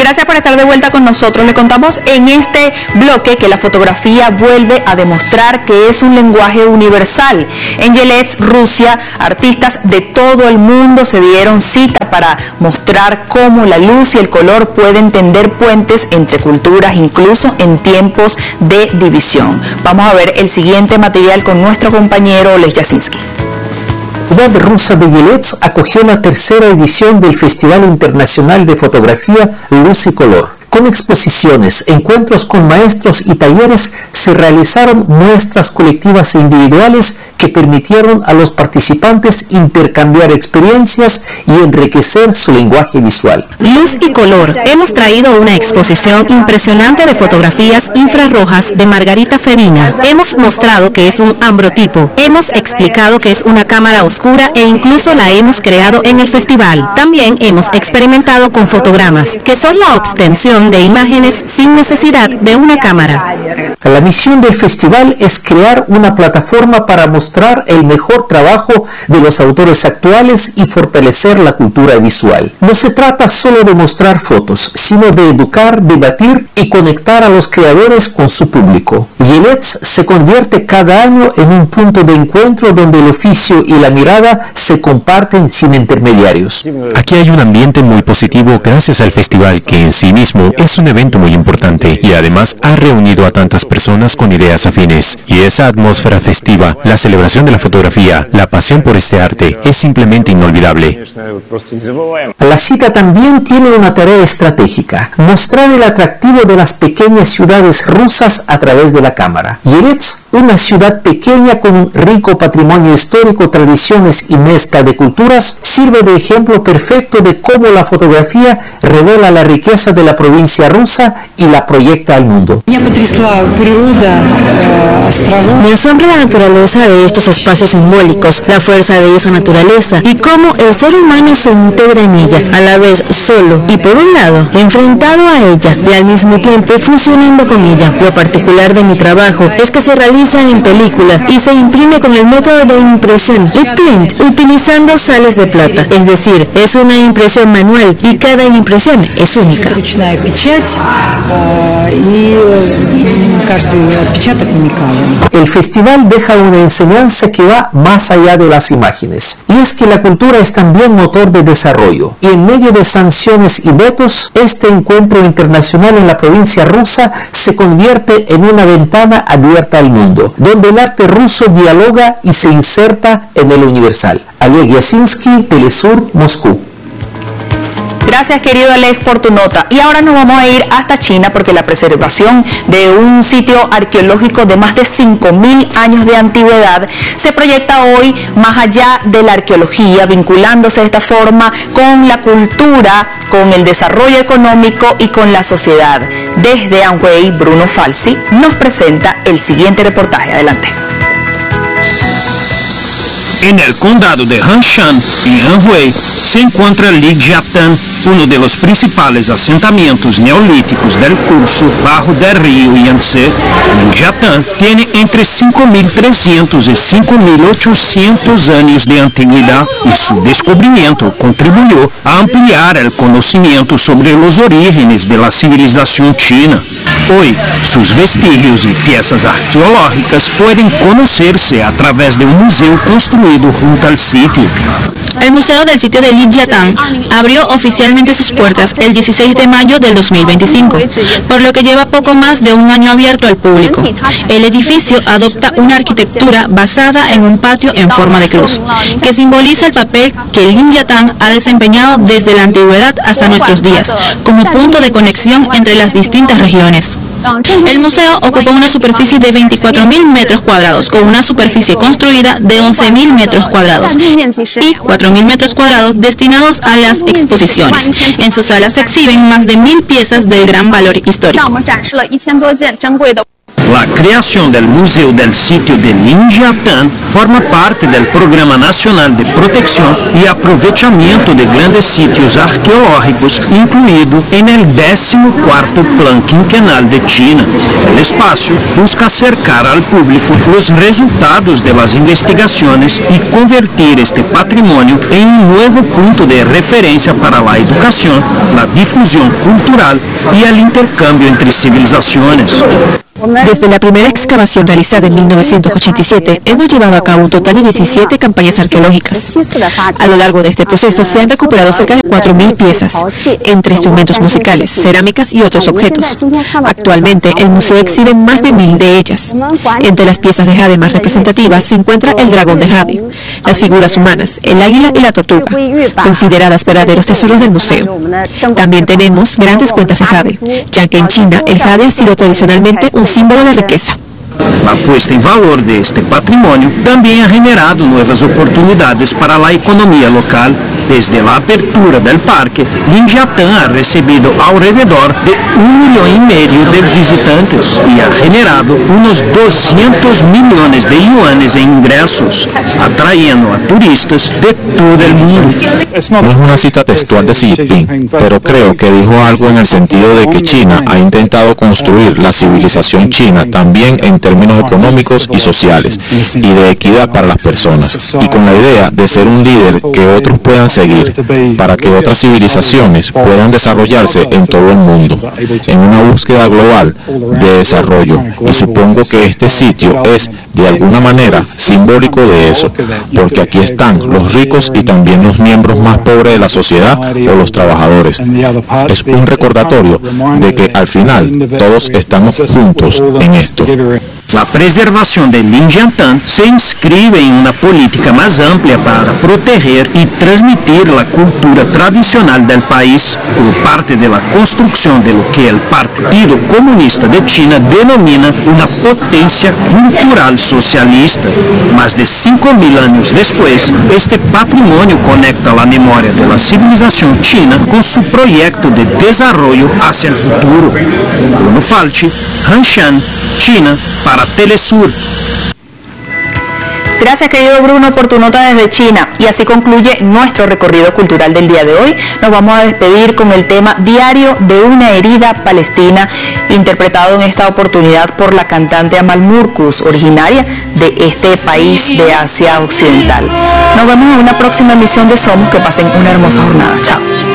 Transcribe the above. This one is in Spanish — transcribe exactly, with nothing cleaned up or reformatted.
Gracias por estar de vuelta con nosotros. Le contamos en este bloque que la fotografía vuelve a demostrar que es un lenguaje universal. En Yelets, Rusia, artistas de todo el mundo se dieron cita para mostrar cómo la luz y el color pueden tender puentes entre culturas, incluso en tiempos de división. Vamos a ver el siguiente material con nuestro compañero Oleg Yasinski. La ciudad rusa de Yelets acogió la tercera edición del Festival Internacional de Fotografía Luz y Color. Con exposiciones, encuentros con maestros y talleres, se realizaron muestras colectivas e individuales que permitieron a los participantes intercambiar experiencias y enriquecer su lenguaje visual. Luz y color. Hemos traído una exposición impresionante de fotografías infrarrojas de Margarita Ferina. Hemos mostrado que es un ambrotipo. Hemos explicado que es una cámara oscura e incluso la hemos creado en el festival. También hemos experimentado con fotogramas, que son la obtención de imágenes sin necesidad de una cámara. La misión del festival es crear una plataforma para mostrar el mejor trabajo de los autores actuales y fortalecer la cultura visual. No se trata solo de mostrar fotos, sino de educar, debatir y conectar a los creadores con su público. Yelets se convierte cada año en un punto de encuentro donde el oficio y la mirada se comparten sin intermediarios. Aquí hay un ambiente muy positivo gracias al festival, que en sí mismo es un evento muy importante y además ha reunido a tantas personas con ideas afines. Y esa atmósfera festiva, la celebración de la fotografía, la pasión por este arte, es simplemente inolvidable. La cita también tiene una tarea estratégica: mostrar el atractivo de las pequeñas ciudades rusas a través de la cámara. Yelets, una ciudad pequeña con un rico patrimonio histórico, tradiciones y mezcla de culturas, sirve de ejemplo perfecto de cómo la fotografía revela la riqueza de la provincia rusa y la proyecta al mundo. Me asombra la naturaleza de estos espacios simbólicos, la fuerza de esa naturaleza y cómo el ser humano se integra en ella, a la vez solo y por un lado enfrentado a ella y al mismo tiempo funcionando con ella. Lo particular de mi trabajo es que se realiza en película y se imprime con el método de impresión Lit Print, utilizando sales de plata, es decir, es una impresión manual y cada impresión es única. El festival deja una enseñanza que va más allá de las imágenes, y es que la cultura es también motor de desarrollo, y en medio de sanciones y vetos, este encuentro internacional en la provincia rusa se convierte en una ventana abierta al mundo, donde el arte ruso dialoga y se inserta en el universal. Oleg Yasinski, Telesur, Moscú. Gracias, querido Alex, por tu nota. Y ahora nos vamos a ir hasta China, porque la preservación de un sitio arqueológico de más de cinco mil años de antigüedad se proyecta hoy más allá de la arqueología, vinculándose de esta forma con la cultura, con el desarrollo económico y con la sociedad. Desde Anhui, Bruno Falsi nos presenta el siguiente reportaje. Adelante. En el condado de Hanshan, en Anhui, se encuentra Lijiatan, uno de los principales asentamientos neolíticos del curso bajo del río Yangtze. Lijiatan tiene entre cinco mil trescientos y cinco mil ochocientos años de antigüedad y su descubrimiento contribuyó a ampliar el conocimiento sobre los orígenes de la civilización china. Hoy, sus vestigios y piezas arqueológicas pueden conocerse a través de un museo construido junto al sitio. El Museo del Sitio de Lijiatan abrió oficialmente sus puertas el dieciséis de mayo del dos mil veinticinco, por lo que lleva poco más de un año abierto al público. El edificio adopta una arquitectura basada en un patio en forma de cruz, que simboliza el papel que Lijiatan ha desempeñado desde la antigüedad hasta nuestros días, como punto de conexión entre las distintas regiones. El museo ocupa una superficie de veinticuatro mil metros cuadrados, con una superficie construida de once mil metros cuadrados y cuatro mil metros cuadrados destinados a las exposiciones. En sus salas se exhiben más de mil piezas del gran valor histórico. La creación del Museo del Sitio de Linjiatán forma parte del Programa Nacional de Protección y Aprovechamiento de Grandes Sitios Arqueológicos, incluido en el décimo cuarto Plan Quinquenal de China. El espacio busca acercar al público los resultados de las investigaciones y convertir este patrimonio en un nuevo punto de referencia para la educación, la difusión cultural y el intercambio entre civilizaciones. Desde la primera excavación realizada en mil novecientos ochenta y siete, hemos llevado a cabo un total de diecisiete campañas arqueológicas. A lo largo de este proceso se han recuperado cerca de cuatro mil piezas, entre instrumentos musicales, cerámicas y otros objetos. Actualmente, el museo exhibe más de mil de ellas. Entre las piezas de jade más representativas se encuentra el dragón de jade, las figuras humanas, el águila y la tortuga, consideradas verdaderos tesoros del museo. También tenemos grandes cuentas de jade, ya que en China el jade ha sido tradicionalmente un símbolo de riqueza. La puesta en valor de este patrimonio también ha generado nuevas oportunidades para la economía local. Desde la apertura del parque, Linjiatán ha recibido alrededor de un millón y medio de visitantes y ha generado unos doscientos millones de yuanes en ingresos, atrayendo a turistas de todo el mundo. No es una cita textual de Xi Jinping, pero creo que dijo algo en el sentido de que China ha intentado construir la civilización china también en términos económicos y sociales y de equidad para las personas, y con la idea de ser un líder que otros puedan seguir para que otras civilizaciones puedan desarrollarse en todo el mundo en una búsqueda global de desarrollo. Y supongo que este sitio es de alguna manera simbólico de eso, porque aquí están los ricos y también los miembros más pobres de la sociedad o los trabajadores. Es un recordatorio de que al final todos estamos juntos en esto. La preservación de Linjiatán se inscribe en una política más amplia para proteger y transmitir la cultura tradicional del país, como parte de la construcción de lo que el Partido Comunista de China denomina una potencia cultural socialista. Más de cinco mil años después, este patrimonio conecta la memoria de la civilización china con su proyecto de desarrollo hacia el futuro. Bruno Falchi, Hanshan, China, para Telesur. Gracias, querido Bruno, por tu nota desde China. Y así concluye nuestro recorrido cultural del día de hoy. Nos vamos a despedir con el tema Diario de una herida palestina, interpretado en esta oportunidad por la cantante Amal Murkus, originaria de este país de Asia Occidental. Nos vemos en una próxima emisión de Somos. Que pasen una hermosa jornada. Chao.